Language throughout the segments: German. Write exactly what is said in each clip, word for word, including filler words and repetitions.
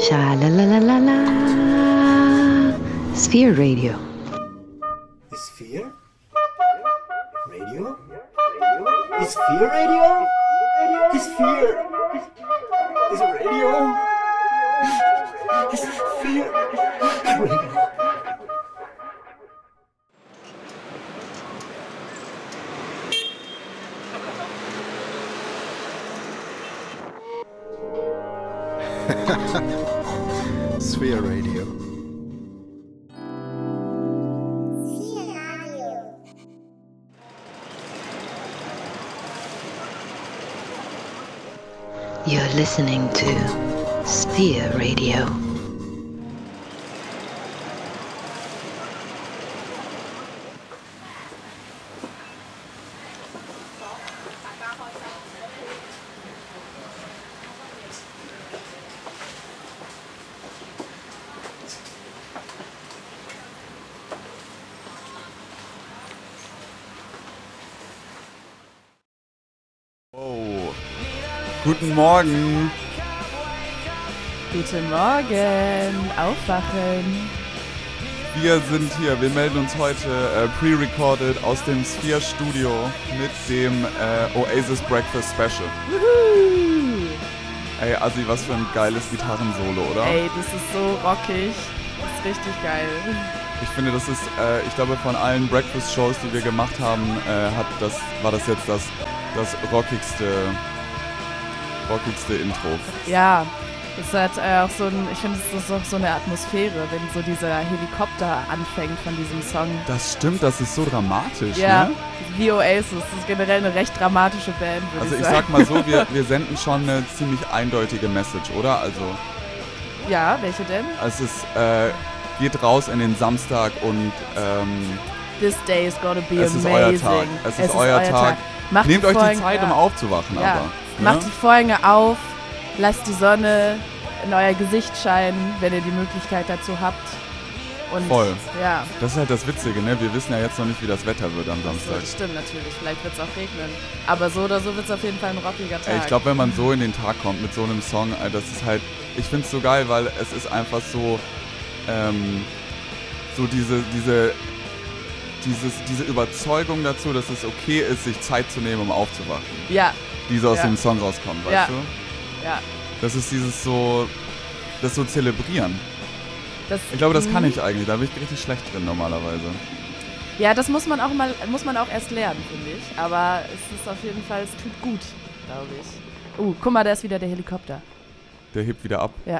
Sha la la la la la. Sphere Radio. Sphere? Radio? Sphere Radio? Sphere? Is it radio? Sphere Radio. Sphere Radio. You're listening to Sphere Radio. Guten Morgen. Guten Morgen. Aufwachen. Wir sind hier. Wir melden uns heute äh, pre-recorded aus dem Sphere Studio mit dem äh, Oasis Breakfast Special. Wuhu. Ey, Assi, was für ein geiles Gitarrensolo, oder? Ey, das ist so rockig. Das ist richtig geil. Ich finde, das ist, äh, ich glaube, von allen Breakfast-Shows, die wir gemacht haben, äh, hat das, war das jetzt das, das rockigste, rockigste Intro. Ja, es hat äh, auch so ein, ich finde, es ist auch so eine Atmosphäre, wenn so dieser Helikopter anfängt von diesem Song. Das stimmt, das ist so dramatisch, ja, ne? Wie Oasis, das ist generell eine recht dramatische Band, würde Also ich ich sagen. sag mal so, wir, wir senden schon eine ziemlich eindeutige Message, oder? Also Ja, welche denn? es ist, äh, geht raus in den Samstag und ähm, This day is gonna be es amazing. ist euer Tag. Es ist euer Tag. Macht Nehmt die euch die Vorhänge- Zeit, ja. um aufzuwachen, Ja. aber. Macht Ne? die Vorhänge auf, lasst die Sonne in euer Gesicht scheinen, wenn ihr die Möglichkeit dazu habt. Und Voll. Ja, Das ist halt das Witzige, ne? Wir wissen ja jetzt noch nicht, wie das Wetter wird am Samstag. das stimmt natürlich. Vielleicht wird es auch regnen. Aber so oder so wird es auf jeden Fall ein rockiger Tag. Ey, ich glaube, wenn man so in den Tag kommt mit so einem Song, ey, das ist halt, ich finde es so geil, weil es ist einfach so, ähm, so diese, diese, dieses, diese Überzeugung dazu, dass es okay ist, sich Zeit zu nehmen, um aufzuwachen. Ja, Die so aus Ja. dem Song rauskommt, weißt Ja. du? ja. Das ist dieses so, das so zelebrieren. Das, Ich glaube, das kann Mhm. ich eigentlich, da bin ich richtig schlecht drin normalerweise. Ja, das muss man auch mal, muss man auch erst lernen, finde ich. Aber es ist auf jeden Fall, es tut gut, glaube ich. Uh, guck mal, da ist wieder der Helikopter. Der hebt wieder ab, Ja.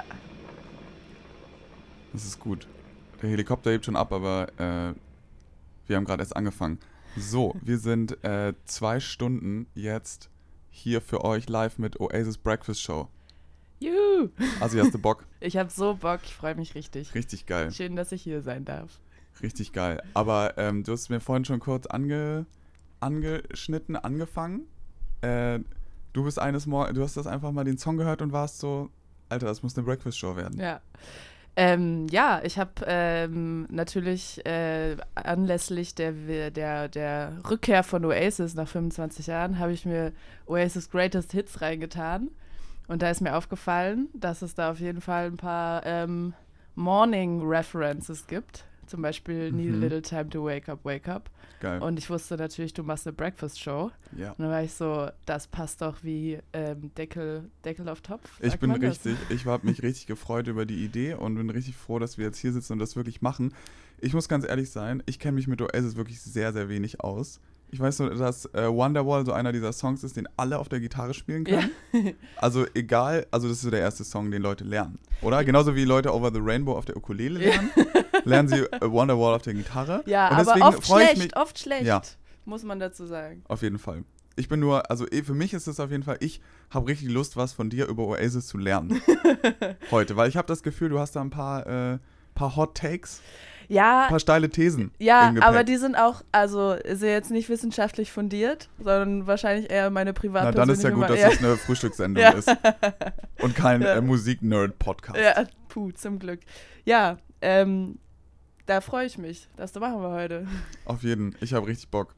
das ist gut. Der Helikopter hebt schon ab, aber äh, wir haben gerade erst angefangen. So, wir sind äh, zwei Stunden jetzt hier für euch live mit Oasis Breakfast Show. Juhu. Also, hast du Bock? Ich habe so Bock, ich freue mich richtig. Richtig geil, Schön, dass ich hier sein darf. richtig geil. Aber ähm, du hast mir vorhin schon kurz ange, angeschnitten, angefangen. Äh, du bist eines Morgens, du hast das einfach mal den Song gehört und warst so, Alter, das muss eine Breakfast Show werden. Ja. Ähm, ja, ich habe ähm, natürlich äh, anlässlich der, der, der Rückkehr von Oasis nach fünfundzwanzig Jahren, habe ich mir Oasis Greatest Hits reingetan. Und da ist mir aufgefallen, dass es da auf jeden Fall ein paar ähm, Morning References gibt. Zum Beispiel Need a Mhm. Little Time to Wake Up, Wake Up. Geil. Und ich wusste natürlich, du machst eine Breakfast Show. Ja. Und dann war ich so, das passt doch wie ähm, Deckel, Deckel auf Topf. Ich sagt bin man das? richtig, ich habe mich richtig gefreut über die Idee und bin richtig froh, dass wir jetzt hier sitzen und das wirklich machen. Ich muss ganz ehrlich sein, ich kenne mich mit Oasis wirklich sehr, sehr wenig aus. Ich weiß nur, dass äh, Wonderwall so einer dieser Songs ist, den alle auf der Gitarre spielen können. Also egal, also das ist so der erste Song, den Leute lernen, oder? Genauso wie Leute Over the Rainbow auf der Ukulele lernen, lernen sie äh, Wonderwall auf der Gitarre. Ja, und aber deswegen oft freu ich schlecht, mich, oft schlecht, Ja. muss man dazu sagen. Auf jeden Fall. Ich bin nur, also eh, für mich ist es auf jeden Fall, ich habe richtig Lust, was von dir über Oasis zu lernen. Heute, weil ich habe das Gefühl, du hast da ein paar, äh, paar Hot Takes, Ja, ein paar steile Thesen ja, im Gepäck. aber die sind auch, also ist ja jetzt nicht wissenschaftlich fundiert, sondern wahrscheinlich eher meine Na, private dann ist ja gut, dass ja. es eine Frühstückssendung Ja. ist und kein Ja. äh, Musik-Nerd-Podcast. Ja, puh, zum Glück. Ja, ähm, da freue ich mich. Das machen wir heute. Auf jeden, ich habe richtig Bock.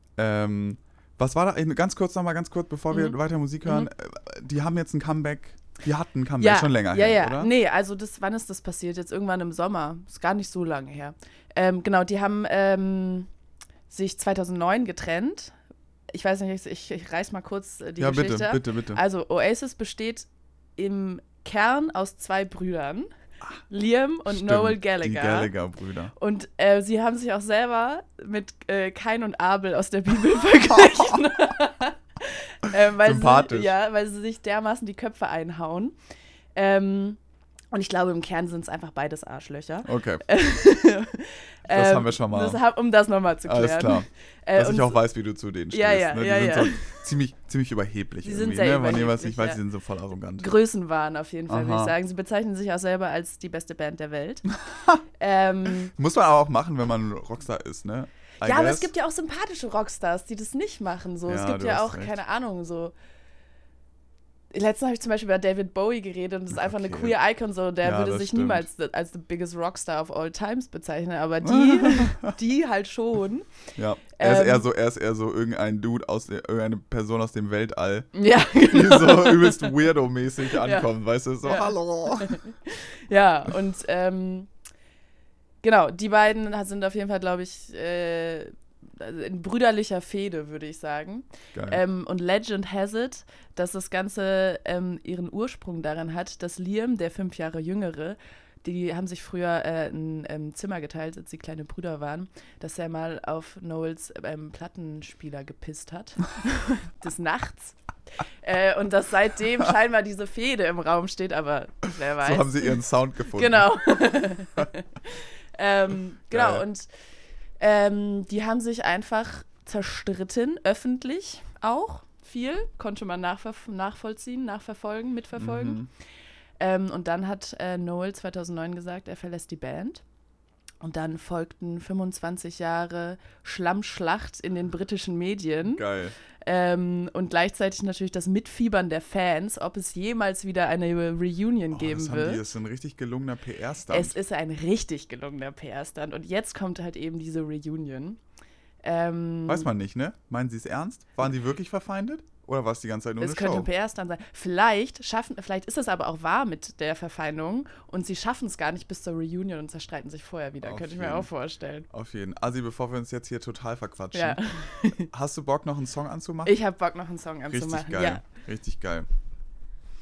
Ähm, was war da, ganz kurz nochmal, ganz kurz, bevor wir Mhm. weiter Musik hören, Mhm. äh, die haben jetzt ein Comeback Die hatten Comeback Ja, schon länger ja, her, ja. oder? Nee, also das, wann ist das passiert? Jetzt irgendwann im Sommer. Ist gar nicht so lange her. Ähm, genau, die haben ähm, sich zweitausendneun getrennt. Ich weiß nicht, ich, ich reiß mal kurz äh, die Ja, Geschichte. bitte, bitte, bitte. Also Oasis besteht im Kern aus zwei Brüdern, Liam und Stimmt, Noel Die Gallagher. Gallagher-Brüder. Und äh, sie haben sich auch selber mit äh, Kain und Abel aus der Bibel verglichen. äh, weil Sympathisch. Sie, ja, weil sie sich dermaßen die Köpfe einhauen. Ähm, und ich glaube, im Kern sind es einfach beides Arschlöcher. Okay, das haben wir schon mal. Das, hab- um das nochmal zu klären. alles klar. Äh, Dass ich und auch weiß, wie du zu denen stehst. Ja, ja, ne? Die ja, sind ja. so ziemlich, ziemlich überheblich Die sind irgendwie. sehr Ne? Von dem, was überheblich, ich weiß, ja. die sind so voll arrogant. Größenwahn auf jeden Fall, würde Aha. ich sagen. Sie bezeichnen sich auch selber als die beste Band der Welt. ähm, Muss man aber auch machen, wenn man Rockstar ist, ne? I ja, aber guess. es gibt ja auch sympathische Rockstars, die das nicht machen. So. es Ja, gibt du ja hast auch, recht. keine Ahnung, so. Letztens habe ich zum Beispiel über David Bowie geredet und das ist einfach eine Okay. queer Icon, so. Der Ja, würde das sich stimmt. niemals the, als the biggest Rockstar of all times bezeichnen, aber die, die halt schon. Ja, er ist, Ähm, eher so, er ist eher so irgendein Dude, aus der, irgendeine Person aus dem Weltall, Ja, die genau. so übelst weirdo-mäßig ankommt, weißt du? So, Ja. hallo. Ja, und ähm, genau, die beiden sind auf jeden Fall, glaube ich, äh, in brüderlicher Fehde, würde ich sagen. Geil. Ähm, und Legend has it, dass das Ganze ähm, ihren Ursprung darin hat, dass Liam, der fünf Jahre jüngere, die haben sich früher äh, ein ähm, Zimmer geteilt, als sie kleine Brüder waren, dass er mal auf Noels ähm, Plattenspieler gepisst hat. Des Nachts. Äh, und dass seitdem scheinbar diese Fehde im Raum steht, aber wer weiß. So haben sie ihren Sound gefunden. Genau. ähm, genau, Geil. und ähm, die haben sich einfach zerstritten, öffentlich auch viel, konnte man nachver- nachvollziehen, nachverfolgen, mitverfolgen. Mhm. Ähm, und dann hat äh, Noel zweitausendneun gesagt, er verlässt die Band. Und dann folgten fünfundzwanzig Jahre Schlammschlacht in den britischen Medien. Geil. Ähm, und gleichzeitig natürlich das Mitfiebern der Fans, ob es jemals wieder eine Reunion Oh, geben das haben wird. die, das ist ein richtig gelungener P R-Stunt. Es ist ein richtig gelungener P R-Stand. Und jetzt kommt halt eben diese Reunion. Ähm, Weiß man nicht, ne? Meinen sie es ernst? Waren sie wirklich verfeindet? Oder war es die ganze Zeit nur Es eine könnte Show? ein P R-Stand sein. Vielleicht schaffen, vielleicht ist es aber auch wahr mit der Verfeindung und sie schaffen es gar nicht bis zur Reunion und zerstreiten sich vorher wieder. Auf Könnte ich mir jeden. auch vorstellen. Auf jeden. Also, bevor wir uns jetzt hier total verquatschen, Ja. hast du Bock, noch einen Song anzumachen? Ich habe Bock, noch einen Song Richtig anzumachen. geil. Ja. Richtig geil.